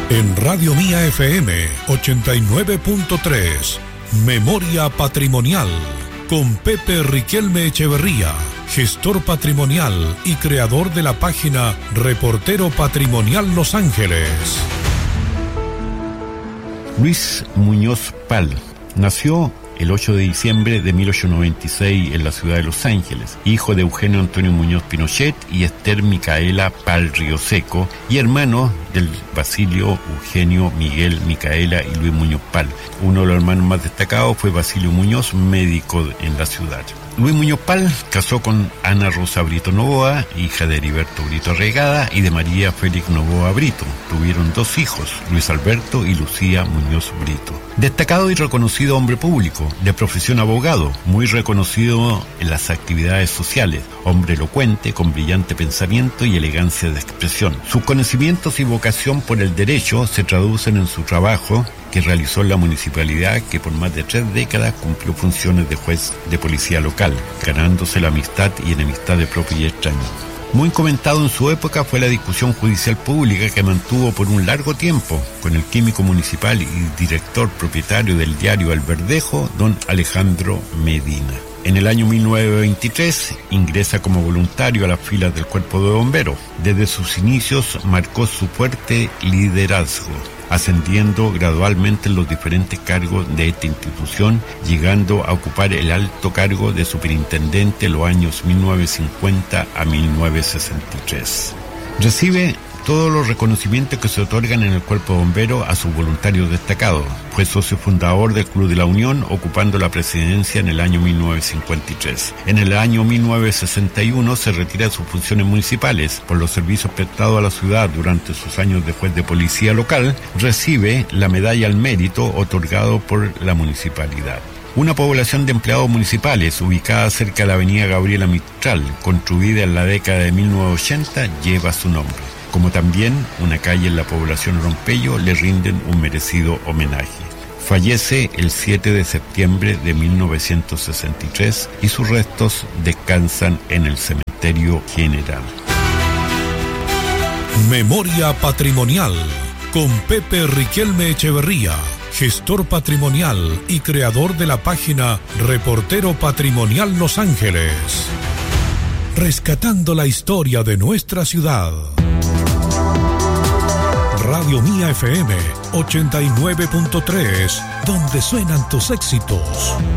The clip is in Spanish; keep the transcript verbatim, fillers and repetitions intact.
En Radio Mía F M ochenta y nueve punto tres, Memoria Patrimonial, con Pepe Riquelme Echeverría, gestor patrimonial y creador de la página Reportero Patrimonial Los Ángeles. Luis Muñoz Pal nació el ocho de diciembre de mil ochocientos noventa y seis en la ciudad de Los Ángeles, hijo de Eugenio Antonio Muñoz Pinochet y Esther Micaela Pal Rioseco, y hermano del Basilio Eugenio Miguel Micaela y Luis Muñoz Pal. Uno de los hermanos más destacados fue Basilio Muñoz, médico en la ciudad. Luis Muñoz Pal casó con Ana Rosa Brito Novoa, hija de Heriberto Brito Regada y de María Félix Novoa Brito. Tuvieron dos hijos, Luis Alberto y Lucía Muñoz Brito. Destacado y reconocido hombre público, de profesión abogado, muy reconocido en las actividades sociales, hombre elocuente, con brillante pensamiento y elegancia de expresión. Sus conocimientos y vocación por el derecho se traducen en su trabajo que realizó en la municipalidad, que por más de tres décadas cumplió funciones de juez de policía local, ganándose la amistad y enemistad de propios y extraños. Muy comentado en su época fue la discusión judicial pública que mantuvo por un largo tiempo con el químico municipal y director propietario del diario El Verdejo, don Alejandro Medina. En el año mil novecientos veintitrés ingresa como voluntario a las filas del Cuerpo de Bomberos. Desde sus inicios marcó su fuerte liderazgo, ascendiendo gradualmente en los diferentes cargos de esta institución, llegando a ocupar el alto cargo de superintendente en los años mil novecientos cincuenta a mil novecientos sesenta y tres. Recibe todos los reconocimientos que se otorgan en el Cuerpo de Bomberos a sus voluntarios destacados. Fue socio fundador del Club de la Unión, ocupando la presidencia en el año mil novecientos cincuenta y tres. En el año mil novecientos sesenta y uno se retira de sus funciones municipales por los servicios prestados a la ciudad durante sus años de juez de policía local. Recibe la Medalla al Mérito otorgado por la municipalidad. Una población de empleados municipales ubicada cerca de la avenida Gabriela Mistral, construida en la década de mil novecientos ochenta, lleva su nombre, como también una calle en la población Rompello le rinden un merecido homenaje. Fallece el siete de septiembre de mil novecientos sesenta y tres y sus restos descansan en el Cementerio General. Memoria Patrimonial, con Pepe Riquelme Echeverría, gestor patrimonial y creador de la página Reportero Patrimonial Los Ángeles. Rescatando la historia de nuestra ciudad. Radio Mía F M ochenta y nueve punto tres, donde suenan tus éxitos.